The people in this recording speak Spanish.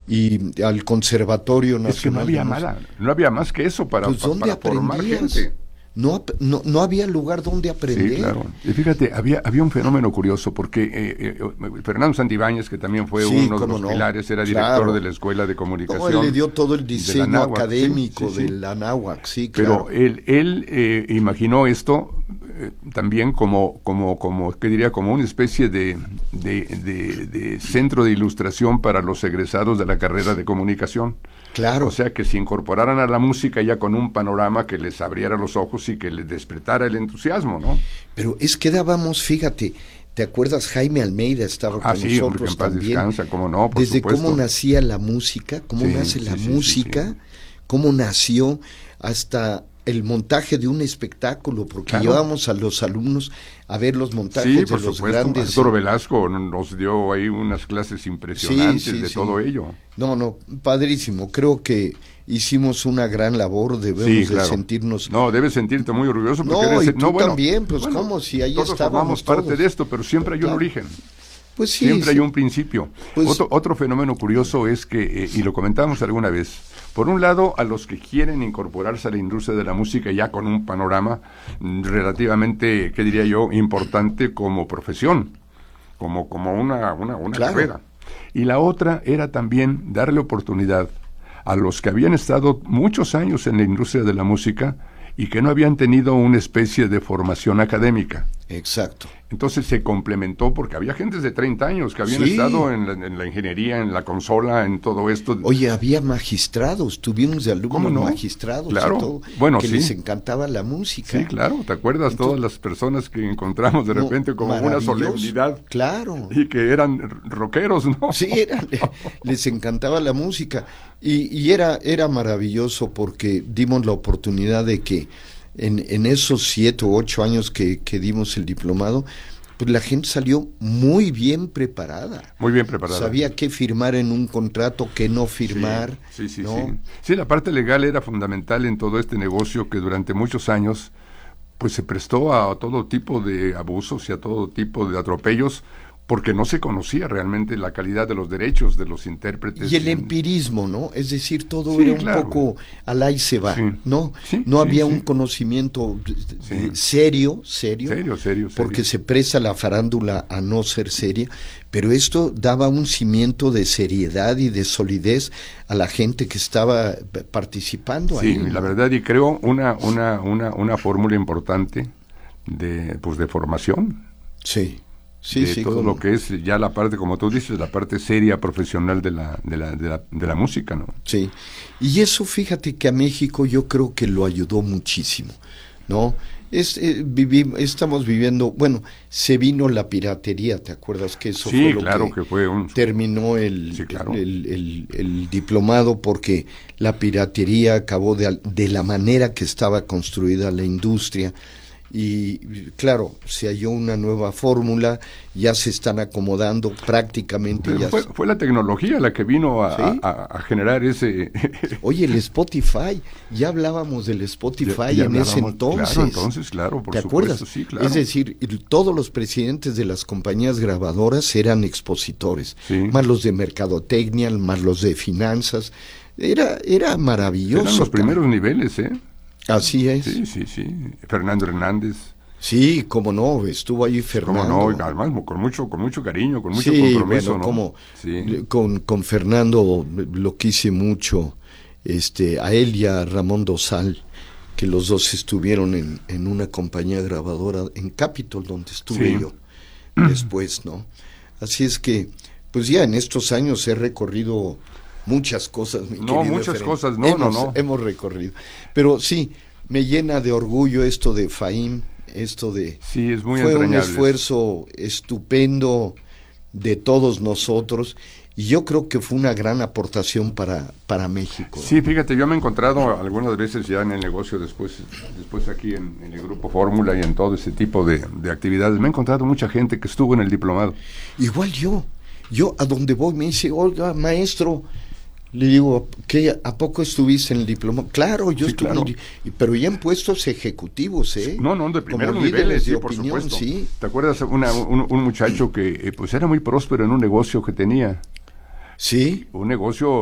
y al Conservatorio Es que Nacional. no había más que eso para, Pues, ¿dónde para formar aprendías? gente. No había lugar donde aprender. Sí, claro. Y fíjate, había un fenómeno curioso, porque Fernando Santibáñez, que también fue Sí, uno de cómo los no. pilares, era director Claro. de la Escuela de No, Comunicación. él le dio todo el de la diseño Anáhuac, académico sí, sí, sí. de la Anáhuac, sí, claro. Pero él imaginó esto también como, ¿qué diría? Como una especie de centro de ilustración para los egresados de la carrera de comunicación. Claro. O sea, que se incorporaran a la música ya con un panorama que les abriera los ojos y que les despertara el entusiasmo, ¿no? Pero es que dábamos, fíjate, ¿te acuerdas? Jaime Almeida estaba con Sí, hombre, que nosotros en paz también. descansa, cómo no, por Desde supuesto. cómo nacía la música, cómo Sí, nace la sí, música, sí. cómo nació hasta el montaje de un espectáculo, porque Claro. llevábamos a los alumnos a ver los montajes Sí, de por los supuesto. grandes. Arturo Velasco nos dio ahí unas clases impresionantes de todo ello. No, padrísimo. Creo que hicimos una gran labor, debemos Sí, de claro. sentirnos... No, debes sentirte muy orgulloso. Porque No, eres, y tú bueno, también, pues bueno, cómo, si ahí todos estábamos formamos parte todos. de esto, pero siempre hay un Claro. origen. Pues sí, Siempre hay sí. un principio. Pues- Otro fenómeno curioso es que, y lo comentábamos alguna vez, por un lado, a los que quieren incorporarse a la industria de la música ya con un panorama relativamente, ¿qué diría yo?, importante como profesión, como una Claro. carrera. Y la otra era también darle oportunidad a los que habían estado muchos años en la industria de la música y que no habían tenido una especie de formación académica. Exacto. Entonces se complementó porque había gentes de 30 años que habían Sí. estado en la ingeniería, en la consola, en todo esto. Oye, había magistrados, tuvimos de ¿Cómo alumnos no? magistrados Claro. y todo, Bueno, que sí. les encantaba la música. Sí, claro, ¿te acuerdas? Entonces, todas las personas que encontramos de No, repente como una maravilloso. solemnidad Claro. y que eran rockeros, ¿no? Sí, les encantaba la música y era maravilloso porque dimos la oportunidad de que en esos 7 u 8 años que dimos el diplomado, pues la gente salió muy bien preparada. Muy bien preparada. Sabía qué firmar en un contrato, qué no firmar. Sí, ¿no? sí. Sí, la parte legal era fundamental en todo este negocio que durante muchos años pues se prestó a todo tipo de abusos y a todo tipo de atropellos porque no se conocía realmente la calidad de los derechos de los intérpretes. Y el empirismo, ¿no? Es decir, todo Sí, era un claro. poco al ahí se va, Sí. ¿no? Sí, No sí, había sí. un conocimiento Sí. serio, Serio. porque se presta la farándula a no ser seria, pero esto daba un cimiento de seriedad y de solidez a la gente que estaba participando ahí. Sí, ¿no? la verdad, y creo una fórmula importante de formación. Sí, de sí. todo lo que es ya la parte, como tú dices, la parte seria, profesional de la música, ¿no? Sí, y eso fíjate que a México yo creo que lo ayudó muchísimo, ¿no? Estamos viviendo, bueno, se vino la piratería, ¿te acuerdas que eso Sí, fue lo claro que fue un... terminó Sí, claro. el diplomado porque la piratería acabó de la manera que estaba construida la industria? Y claro, se halló una nueva fórmula, ya se están acomodando prácticamente. Pero fue la tecnología la que vino a generar ese... Oye, el Spotify, ya hablábamos del Spotify Ya en ese entonces. Claro, por ¿te supuesto, acuerdas? sí, claro. Es decir, todos los presidentes de las compañías grabadoras eran expositores, Sí. más los de mercadotecnia, más los de finanzas. Era maravilloso. Eran los primeros niveles, ¿eh? Así es. Sí. Fernando Hernández. Sí, cómo no, estuvo ahí Cómo Fernando. no, además con mucho cariño, con mucho Sí, compromiso, bueno, ¿no? como Sí. con Fernando lo quise mucho, a él y a Ramón Dosal, que los dos estuvieron en una compañía grabadora en Capitol, donde estuve Sí. yo después, ¿no? Así es que, pues ya en estos años he recorrido muchas cosas, mi No, querido muchas Efraín. cosas, no. Hemos recorrido. Pero sí, me llena de orgullo esto de Fahim, esto de... Sí, es muy Fue un entrañable. esfuerzo estupendo de todos nosotros y yo creo que fue una gran aportación para México. Sí, fíjate, yo me he encontrado algunas veces ya en el negocio, después aquí en el Grupo Fórmula y en todo ese tipo de actividades, me he encontrado mucha gente que estuvo en el diplomado. Igual yo a donde voy me dice, oiga, maestro, le digo, ¿qué, ¿a poco estuviste en el diploma? Claro, yo Sí, estuve, claro. pero ya en puestos ejecutivos, ¿eh? No, de primeros Como líderes niveles, sí, de por opinión, supuesto. sí. ¿Te acuerdas un muchacho que pues era muy próspero en un negocio que tenía? Sí. Un negocio